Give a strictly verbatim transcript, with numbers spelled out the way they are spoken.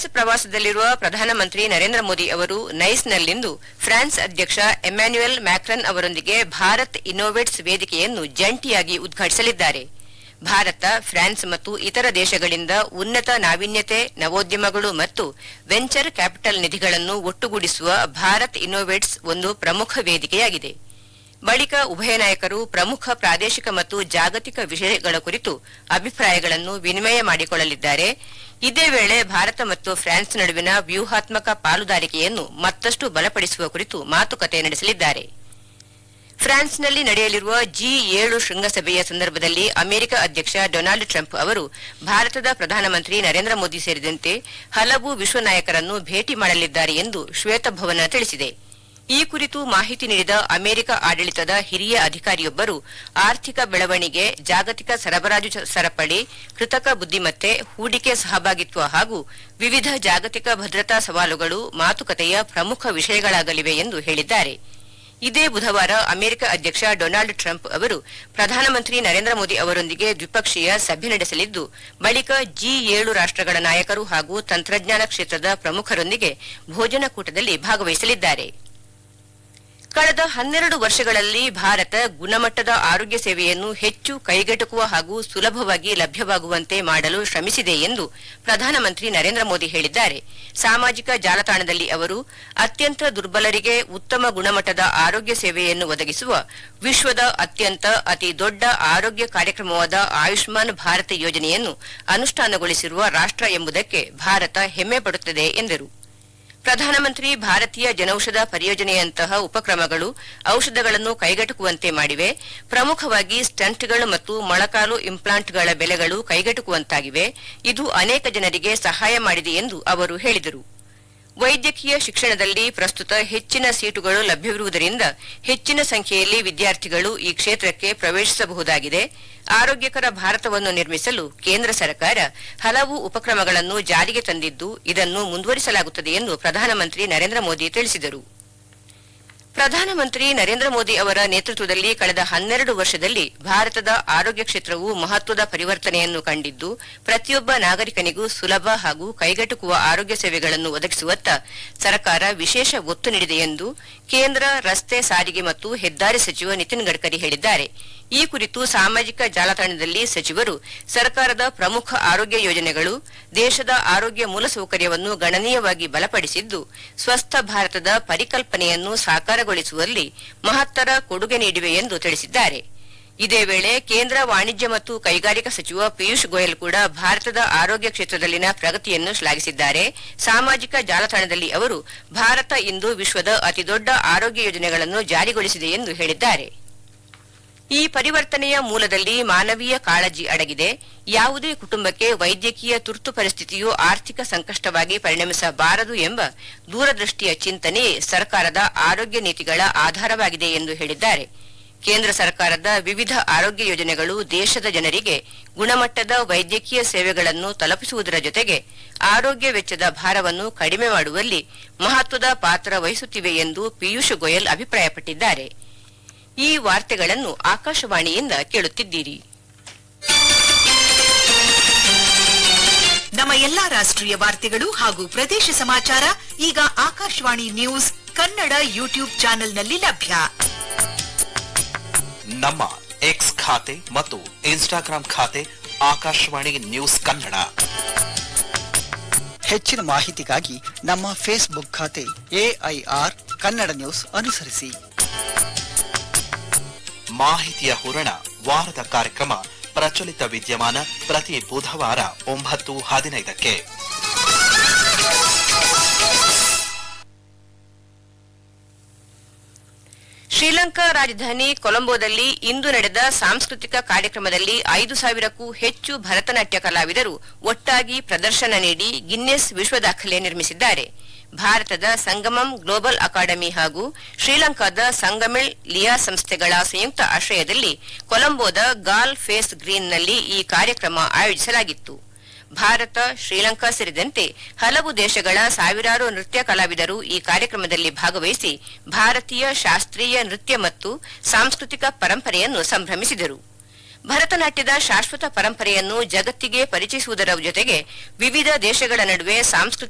France ಪ್ರವಾಸದಲ್ಲಿರುವ ಪ್ರಧಾನಮಂತ್ರಿ ನರೇಂದ್ರ ಮೋದಿ ಅವರು ನೈಸ್ನಲ್ಲಿಂದು ಫ್ರಾನ್ಸ್ ಅಧ್ಯಕ್ಷ ಎಮ್ಯಾನ್ಯುಯಲ್ ಮ್ಯಾಕ್ರನ್ ಅವರೊಂದಿಗೆ ಭಾರತ್ ಇನ್ನೋವೇಟ್ಸ್ ವೇದಿಕೆಯನ್ನು ಜಂಟಿಯಾಗಿ ಉದ್ಘಾಟಿಸಲಿದ್ದಾರೆ. ಭಾರತ, ಫ್ರಾನ್ಸ್ ಮತ್ತು ಇತರ ದೇಶಗಳಿಂದ ಉನ್ನತ ನಾವೀನ್ಯತೆ, ನವೋದ್ಯಮಗಳು ಮತ್ತು ವೆಂಚರ್ ಕ್ಯಾಪಿಟಲ್ ನಿಧಿಗಳನ್ನು ಒಟ್ಟುಗೂಡಿಸುವ ಭಾರತ್ ಇನ್ನೋವೇಟ್ಸ್ ಒಂದು ಪ್ರಮುಖ ವೇದಿಕೆಯಾಗಿದೆ. ಬಳಿಕ ಉಭಯ ನಾಯಕರು ಪ್ರಮುಖ ಪ್ರಾದೇಶಿಕ ಮತ್ತು ಜಾಗತಿಕ ವಿಷಯಗಳ ಕುರಿತು ಅಭಿಪ್ರಾಯಗಳನ್ನು ವಿನಿಮಯ ಮಾಡಿಕೊಳ್ಳಲಿದ್ದಾರೆ. ಇದೇ ವೇಳೆ ಭಾರತ ಮತ್ತು ಫ್ರಾನ್ಸ್ ನಡುವಿನ ವ್ಯೂಹಾತ್ಮಕ ಪಾಲುದಾರಿಕೆಯನ್ನು ಮತ್ತಷ್ಟು ಬಲಪಡಿಸುವ ಕುರಿತು ಮಾತುಕತೆ ನಡೆಸಲಿದ್ದಾರೆ. ಫ್ರಾನ್ಸ್ನಲ್ಲಿ ನಡೆಯಲಿರುವ ಜಿ ಏಳು ಶೃಂಗಸಭೆಯ ಸಂದರ್ಭದಲ್ಲಿ ಅಮೆರಿಕ ಅಧ್ಯಕ್ಷ ಡೊನಾಲ್ಡ್ ಟ್ರಂಪ್ ಅವರು ಭಾರತದ ಪ್ರಧಾನಮಂತ್ರಿ ನರೇಂದ್ರ ಮೋದಿ ಸೇರಿದಂತೆ ಹಲವು ವಿಶ್ವ ನಾಯಕರನ್ನು ಭೇಟಿ ಮಾಡಲಿದ್ದಾರೆ ಎಂದು ಶ್ವೇತಭವನ ತಿಳಿಸಿದೆ. ಈ ಕುರಿತು ಮಾಹಿತಿ ನೀಡಿದ ಅಮೆರಿಕ ಆಡಳಿತದ ಹಿರಿಯ ಅಧಿಕಾರಿಯೊಬ್ಬರು ಆರ್ಥಿಕ ಬೆಳವಣಿಗೆ, ಜಾಗತಿಕ ಸರಬರಾಜು ಸರಪಳಿ, ಕೃತಕ ಬುದ್ದಿಮತ್ತೆ, ಹೂಡಿಕೆ ಸಹಭಾಗಿತ್ವ ಹಾಗೂ ವಿವಿಧ ಜಾಗತಿಕ ಭದ್ರತಾ ಸವಾಲುಗಳು ಮಾತುಕತೆಯ ಪ್ರಮುಖ ವಿಷಯಗಳಾಗಲಿವೆ ಎಂದು ಹೇಳಿದ್ದಾರೆ. ಇದೇ ಬುಧವಾರ ಅಮೆರಿಕ ಅಧ್ಯಕ್ಷ ಡೊನಾಲ್ಡ್ ಟ್ರಂಪ್ ಅವರು ಪ್ರಧಾನಮಂತ್ರಿ ನರೇಂದ್ರ ಮೋದಿ ಅವರೊಂದಿಗೆ ದ್ವಿಪಕ್ಷೀಯ ಸಭೆ ನಡೆಸಲಿದ್ದು, ಬಳಿಕ ಜಿ ಏಳು ರಾಷ್ಟಗಳ ನಾಯಕರು ಹಾಗೂ ತಂತ್ರಜ್ಞಾನ ಕ್ಷೇತ್ರದ ಪ್ರಮುಖರೊಂದಿಗೆ ಭೋಜನಕೂಟದಲ್ಲಿ ಭಾಗವಹಿಸಲಿದ್ದಾರೆ. ಕಳೆದ ಹನ್ನೆರಡು ವರ್ಷಗಳಲ್ಲಿ ಭಾರತ ಗುಣಮಟ್ಟದ ಆರೋಗ್ಯ ಸೇವೆಯನ್ನು ಹೆಚ್ಚು ಕೈಗೆಟುಕುವ ಹಾಗೂ ಸುಲಭವಾಗಿ ಲಭ್ಯವಾಗುವಂತೆ ಮಾಡಲು ಶ್ರಮಿಸಿದೆ ಎಂದು ಪ್ರಧಾನಮಂತ್ರಿ ನರೇಂದ್ರ ಮೋದಿ ಹೇಳಿದ್ದಾರೆ. ಸಾಮಾಜಿಕ ಜಾಲತಾಣದಲ್ಲಿ ಅವರು ಅತ್ಯಂತ ದುರ್ಬಲರಿಗೆ ಉತ್ತಮ ಗುಣಮಟ್ಟದ ಆರೋಗ್ಯ ಸೇವೆಯನ್ನು ಒದಗಿಸುವ ವಿಶ್ವದ ಅತ್ಯಂತ ಅತಿ ದೊಡ್ಡ ಆರೋಗ್ಯ ಕಾರ್ಯಕ್ರಮವಾದ ಆಯುಷ್ಮಾನ್ ಭಾರತ್ ಯೋಜನೆಯನ್ನು ಅನುಷ್ಠಾನಗೊಳಿಸಿರುವ ರಾಷ್ಟ್ರ ಎಂಬುದಕ್ಕೆ ಭಾರತ ಹೆಮ್ಮೆ ಪಡುತ್ತದೆ ಎಂದರು. ಪ್ರಧಾನಮಂತ್ರಿ ಭಾರತೀಯ ಜನೌಷಧ ಪರಿಯೋಜನೆಯಂತಹ ಉಪಕ್ರಮಗಳು ಔಷಧಗಳನ್ನು ಕೈಗೆಟುಕುವಂತೆ ಮಾಡಿವೆ. ಪ್ರಮುಖವಾಗಿ ಸ್ಟಂಟ್ಗಳು ಮತ್ತು ಮೊಳಕಾಲು ಇಂಪ್ಲಾಂಟ್ಗಳ ಬೆಲೆಗಳು ಕೈಗೆಟುಕುವಂತಾಗಿವೆ. ಇದು ಅನೇಕ ಜನರಿಗೆ ಸಹಾಯ ಮಾಡಿದೆ ಎಂದು ಅವರು ಹೇಳಿದರು. ವೈದ್ಯಕೀಯ ಶಿಕ್ಷಣದಲ್ಲಿ ಪ್ರಸ್ತುತ ಹೆಚ್ಚಿನ ಸೀಟುಗಳು ಲಭ್ಯವಿರುವುದರಿಂದ ಹೆಚ್ಚಿನ ಸಂಖ್ಯೆಯಲ್ಲಿ ವಿದ್ಯಾರ್ಥಿಗಳು ಈ ಕ್ಷೇತ್ರಕ್ಕೆ ಪ್ರವೇಶಿಸಬಹುದಾಗಿದೆ. ಆರೋಗ್ಯಕರ ಭಾರತವನ್ನು ನಿರ್ಮಿಸಲು ಕೇಂದ್ರ ಸರ್ಕಾರ ಹಲವು ಉಪಕ್ರಮಗಳನ್ನು ಜಾರಿಗೆ ತಂದಿದ್ದು, ಇದನ್ನು ಮುಂದುವರಿಸಲಾಗುತ್ತದೆ ಎಂದು ಪ್ರಧಾನಮಂತ್ರಿ ನರೇಂದ್ರ ಮೋದಿ ತಿಳಿಸಿದರು. ಪ್ರಧಾನಮಂತ್ರಿ ನರೇಂದ್ರ ಮೋದಿ ಅವರ ನೇತೃತ್ವದಲ್ಲಿ ಕಳೆದ ಹನ್ನೆರಡು ವರ್ಷದಲ್ಲಿ ಭಾರತದ ಆರೋಗ್ಯ ಕ್ಷೇತ್ರವು ಮಹತ್ವದ ಪರಿವರ್ತನೆಯನ್ನು ಕಂಡಿದ್ದು, ಪ್ರತಿಯೊಬ್ಬ ನಾಗರಿಕನಿಗೂ ಸುಲಭ ಹಾಗೂ ಕೈಗೆಟುಕುವ ಆರೋಗ್ಯ ಸೇವೆಗಳನ್ನು ಒದಗಿಸುವತ್ತ ಸರ್ಕಾರ ವಿಶೇಷ ಒತ್ತು ನೀಡಿದೆ ಎಂದು ಕೇಂದ್ರ ರಸ್ತೆ ಸಾರಿಗೆ ಮತ್ತು ಹೆದ್ದಾರಿ ಸಚಿವ ನಿತಿನ್ ಗಡ್ಕರಿ ಹೇಳಿದ್ದಾರೆ. ಈ ಕುರಿತು ಸಾಮಾಜಿಕ ಜಾಲತಾಣದಲ್ಲಿ ಸಚಿವರು ಸರ್ಕಾರದ ಪ್ರಮುಖ ಆರೋಗ್ಯ ಯೋಜನೆಗಳು ದೇಶದ ಆರೋಗ್ಯ ಮೂಲಸೌಕರ್ಯವನ್ನು ಗಣನೀಯವಾಗಿ ಬಲಪಡಿಸಿದ್ದು, ಸ್ವಸ್ಥ ಭಾರತದ ಪರಿಕಲ್ಪನೆಯನ್ನು ಸಾಕಾರಗೊಳಿಸುವಲ್ಲಿ ಮಹತ್ತರ ಕೊಡುಗೆ ನೀಡಿವೆ ಎಂದು ತಿಳಿಸಿದ್ದಾರೆ. ಇದೇ ವೇಳೆ ಕೇಂದ್ರ ವಾಣಿಜ್ಯ ಮತ್ತು ಕೈಗಾರಿಕಾ ಸಚಿವ ಪಿಯೂಷ್ ಗೋಯಲ್ ಕೂಡ ಭಾರತದ ಆರೋಗ್ಯ ಕ್ಷೇತ್ರದಲ್ಲಿನ ಪ್ರಗತಿಯನ್ನು ಶ್ಲಾಘಿಸಿದ್ದಾರೆ. ಸಾಮಾಜಿಕ ಜಾಲತಾಣದಲ್ಲಿ ಅವರು ಭಾರತ ಇಂದು ವಿಶ್ವದ ಅತಿದೊಡ್ಡ ಆರೋಗ್ಯ ಯೋಜನೆಗಳನ್ನು ಜಾರಿಗೊಳಿಸಿದೆ ಎಂದು ಹೇಳಿದ್ದಾರೆ. ಈ ಪರಿವರ್ತನೆಯ ಮೂಲದಲ್ಲಿ ಮಾನವೀಯ ಕಾಳಜಿ ಅಡಗಿದೆ. ಯಾವುದೇ ಕುಟುಂಬಕ್ಕೆ ವೈದ್ಯಕೀಯ ತುರ್ತು ಪರಿಸ್ಥಿತಿಯು ಆರ್ಥಿಕ ಸಂಕಷ್ಟವಾಗಿ ಪರಿಣಮಿಸಬಾರದು ಎಂಬ ದೂರದೃಷ್ಟಿಯ ಚಿಂತನೆಯೇ ಸರ್ಕಾರದ ಆರೋಗ್ಯ ನೀತಿಗಳ ಆಧಾರವಾಗಿದೆ ಎಂದು ಹೇಳಿದ್ದಾರೆ. ಕೇಂದ್ರ ಸರ್ಕಾರದ ವಿವಿಧ ಆರೋಗ್ಯ ಯೋಜನೆಗಳು ದೇಶದ ಜನರಿಗೆ ಗುಣಮಟ್ಟದ ವೈದ್ಯಕೀಯ ಸೇವೆಗಳನ್ನು ತಲುಪಿಸುವುದರ ಜೊತೆಗೆ ಆರೋಗ್ಯ ವೆಚ್ಚದ ಭಾರವನ್ನು ಕಡಿಮೆ ಮಾಡುವಲ್ಲಿ ಮಹತ್ವದ ಪಾತ್ರ ವಹಿಸುತ್ತಿವೆ ಎಂದು ಪಿಯೂಷ್ ಗೋಯಲ್ ಅಭಿಪ್ರಾಯಪಟ್ಟಿದ್ದಾರೆ. ಈ ವಾರ್ತೆಗಳನ್ನು ಆಕಾಶವಾಣಿಯಿಂದ ಕೇಳುತ್ತಿದ್ದೀರಿ. ನಮ್ಮ ಎಲ್ಲಾ ರಾಷ್ಟ್ರೀಯ ವಾರ್ತೆಗಳು ಹಾಗೂ ಪ್ರದೇಶ ಸಮಾಚಾರ ಈಗ ಆಕಾಶವಾಣಿ ನ್ಯೂಸ್ ಕನ್ನಡ ಯೂಟ್ಯೂಬ್ ಚಾನೆಲ್ನಲ್ಲಿ ಲಭ್ಯ. ನಮ್ಮ ಎಕ್ಸ್ ಖಾತೆ ಮತ್ತು ಇನ್ಸ್ಟಾಗ್ರಾಂ ಖಾತೆ ಆಕಾಶವಾಣಿ ನ್ಯೂಸ್ ಕನ್ನಡ. ಹೆಚ್ಚಿನ ಮಾಹಿತಿಗಾಗಿ ನಮ್ಮ ಫೇಸ್ಬುಕ್ ಖಾತೆ ಎಐಆರ್ ಕನ್ನಡ ನ್ಯೂಸ್ ಅನುಸರಿಸಿ. ಮಾಹಿತಿಯ ಹೂರಣ ವಾರದ ಕಾರ್ಯಕ್ರಮ ಪ್ರಚಲಿತ ವಿದ್ಯಮಾನ ಪ್ರತಿ ಬುಧವಾರ ಒಂಬತ್ತು ಹದಿನೈದಕ್ಕೆ. ಶ್ರೀಲಂಕಾ ರಾಜಧಾನಿ ಕೊಲಂಬೋದಲ್ಲಿ ಇಂದು ನಡೆದ ಸಾಂಸ್ಕೃತಿಕ ಕಾರ್ಯಕ್ರಮದಲ್ಲಿ ಐದು ಸಾವಿರಕ್ಕೂ ಹೆಚ್ಚು ಭರತನಾಟ್ಯ ಕಲಾವಿದರು ಒಟ್ಟಾಗಿ ಪ್ರದರ್ಶನ ನೀಡಿ ಗಿನ್ನೆಸ್ ವಿಶ್ವ ದಾಖಲೆ ನಿರ್ಮಿಸಿದ್ದಾರೆ. ಭಾರತದ ಸಂಗಮಂ ಗ್ಲೋಬಲ್ ಅಕಾಡೆಮಿ ಹಾಗೂ ಶ್ರೀಲಂಕಾದ ಸಂಗಮಿಳ್ ಲಿಯಾ ಸಂಸ್ಥೆಗಳ ಸಂಯುಕ್ತ ಆಶ್ರಯದಲ್ಲಿ ಕೊಲಂಬೋದ ಗಾಲ್ ಫೇಸ್ ಗ್ರೀನ್ನಲ್ಲಿ ಈ ಕಾರ್ಯಕ್ರಮ ಆಯೋಜಿಸಲಾಗಿತ್ತು. ಭಾರತ, ಶ್ರೀಲಂಕಾ ಸೇರಿದಂತೆ ಹಲವು ದೇಶಗಳ ಸಾವಿರಾರು ನೃತ್ಯ ಕಲಾವಿದರು ಈ ಕಾರ್ಯಕ್ರಮದಲ್ಲಿ ಭಾಗವಹಿಸಿ ಭಾರತೀಯ ಶಾಸ್ತ್ರೀಯ ನೃತ್ಯ ಮತ್ತು ಸಾಂಸ್ಕೃತಿಕ ಪರಂಪರೆಯನ್ನು ಸಂಭ್ರಮಿಸಿದರು. ಭರತನಾಟ್ಯದ ಶಾಶ್ವತ ಪರಂಪರೆಯನ್ನು ಜಗತ್ತಿಗೆ ಪರಿಚಯಿಸುವುದರ ಜೊತೆಗೆ ವಿವಿಧ ದೇಶಗಳ ನಡುವೆ ಸಾಂಸ್ಕೃತಿಕ